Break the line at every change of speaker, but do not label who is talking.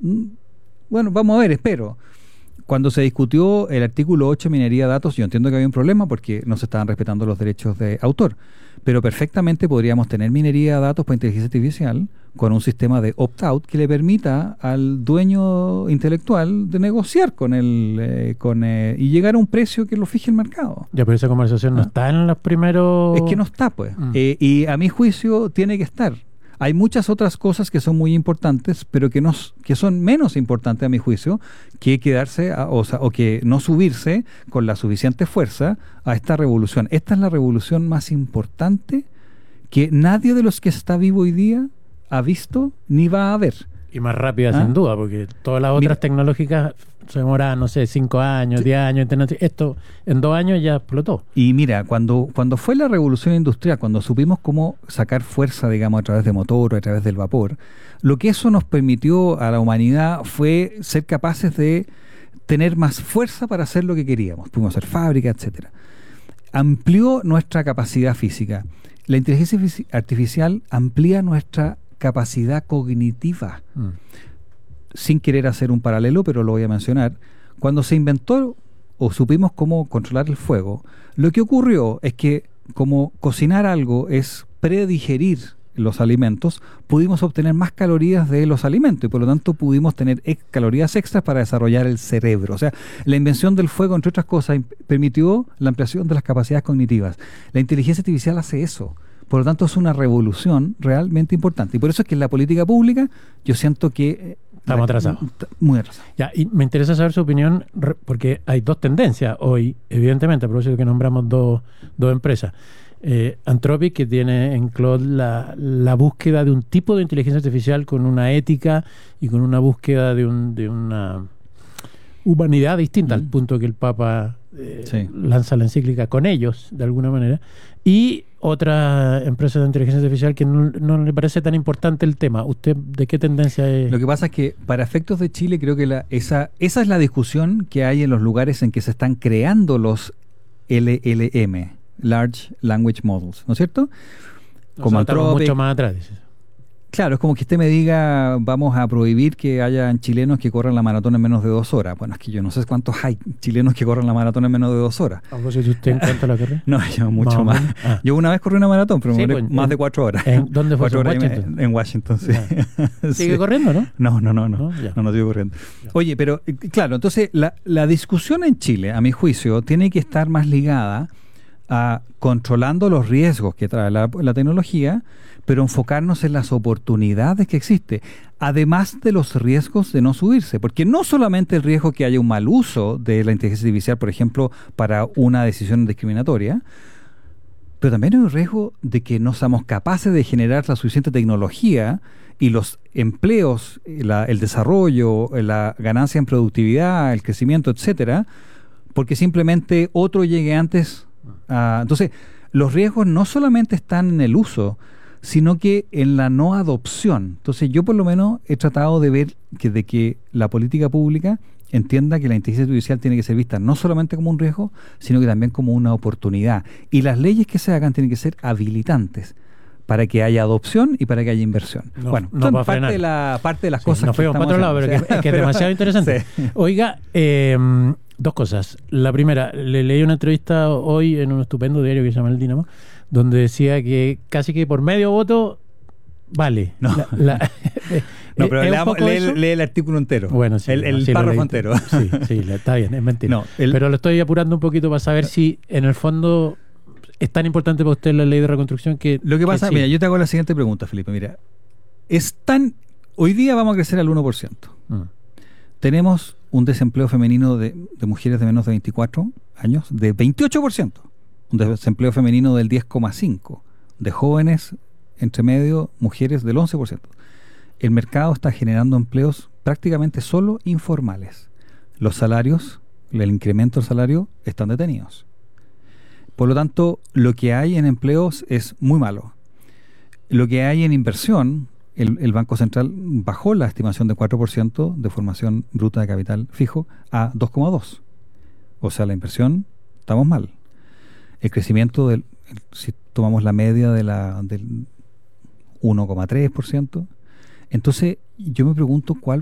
bueno, vamos a ver, espero. Cuando se discutió el artículo 8, minería de datos, yo entiendo que había un problema porque no se estaban respetando los derechos de autor, pero perfectamente podríamos tener minería de datos para inteligencia artificial con un sistema de opt-out que le permita al dueño intelectual de negociar con y llegar a un precio que lo fije el mercado.
Ya, pero esa conversación no está en los primeros...
Es que no está, pues. Y a mi juicio tiene que estar. Hay muchas otras cosas que son muy importantes, pero que son menos importantes a mi juicio que quedarse, o que no subirse con la suficiente fuerza a esta revolución. Esta es la revolución más importante que nadie de los que está vivo hoy día ha visto ni va a ver.
Y más rápida, sin duda, porque todas las otras tecnológicas se demoran, no sé, 5 años, 10 años. Esto en 2 años ya explotó.
Y mira, cuando fue la revolución industrial, cuando supimos cómo sacar fuerza, digamos, a través de motor o a través del vapor, lo que eso nos permitió a la humanidad fue ser capaces de tener más fuerza para hacer lo que queríamos. Pudimos hacer fábricas, etcétera. Amplió nuestra capacidad física. La inteligencia artificial amplía nuestra capacidad cognitiva. Sin querer hacer un paralelo, pero lo voy a mencionar. Cuando se inventó o supimos cómo controlar el fuego, lo que ocurrió es que como cocinar algo es predigerir los alimentos, pudimos obtener más calorías de los alimentos y por lo tanto pudimos tener calorías extras para desarrollar el cerebro. O sea, la invención del fuego, entre otras cosas, permitió la ampliación de las capacidades cognitivas. La inteligencia artificial hace eso. Por lo tanto, es una revolución realmente importante. Y por eso es que en la política pública yo siento que...
Estamos atrasados.
Muy atrasados.
Ya, y me interesa saber su opinión, porque hay dos tendencias hoy, evidentemente, a propósito que nombramos dos empresas. Anthropic, que tiene en Claude la búsqueda de un tipo de inteligencia artificial con una ética y con una búsqueda de una humanidad distinta, al punto que el Papa lanza la encíclica con ellos, de alguna manera. Y otra empresa de inteligencia artificial que no le parece tan importante el tema. ¿Usted de qué tendencia es?
Lo que pasa es que para efectos de Chile creo que esa es la discusión que hay en los lugares en que se están creando los LLM, Large Language Models, ¿no es cierto?
Como Anthropic, mucho más atrás, dice.
Claro, es como que usted me diga, vamos a prohibir que hayan chilenos que corran la maratón en menos de 2 horas. Bueno, es que yo no sé cuántos hay chilenos que corran la maratón en menos de 2 horas.
¿A vos si usted en cuánto la carrera?
No, yo mucho más. Yo una vez corrí una maratón, pero me demoré más de 4 horas.
¿Dónde fue?
4 horas en Washington, sí.
¿Sigue corriendo, no?
No sigo corriendo. Ya. Oye, pero claro, entonces la discusión en Chile, a mi juicio, tiene que estar más ligada a controlando los riesgos que trae la tecnología, pero enfocarnos en las oportunidades que existe, además de los riesgos de no subirse, porque no solamente el riesgo que haya un mal uso de la inteligencia artificial, por ejemplo, para una decisión discriminatoria, pero también hay un riesgo de que no seamos capaces de generar la suficiente tecnología y los empleos, el desarrollo, la ganancia en productividad, el crecimiento, etcétera, porque simplemente otro llegue antes. Entonces, los riesgos no solamente están en el uso, sino que en la no adopción. Entonces, yo por lo menos he tratado de ver que la política pública entienda que la inteligencia artificial tiene que ser vista no solamente como un riesgo, sino que también como una oportunidad. Y las leyes que se hagan tienen que ser habilitantes para que haya adopción y para que haya inversión. Parte de las cosas.
Nos fuimos para otro lado, pero que es demasiado interesante. Sí. Oiga, 2 cosas. La primera, le leí una entrevista hoy en un estupendo diario que se llama El Dínamo, donde decía que casi que por medio voto vale.
No, pero lee el artículo entero.
Bueno, sí,
el párrafo entero.
Sí, está bien, es mentira. Pero lo estoy apurando un poquito para saber si en el fondo es tan importante para usted la ley de reconstrucción que...
Lo que pasa, mira, yo te hago la siguiente pregunta, Felipe. Mira, hoy día vamos a crecer al 1%. Tenemos un desempleo femenino de mujeres de menos de 24 años de 28%. Un desempleo femenino del 10,5%. De jóvenes, entre medio, mujeres del 11%. El mercado está generando empleos prácticamente solo informales. Los salarios, el incremento del salario, están detenidos. Por lo tanto, lo que hay en empleos es muy malo. Lo que hay en inversión, el Banco Central bajó la estimación de 4% de formación bruta de capital fijo a 2,2%. O sea, la inversión, estamos mal. El crecimiento, si tomamos la media del 1,3%, entonces yo me pregunto cuál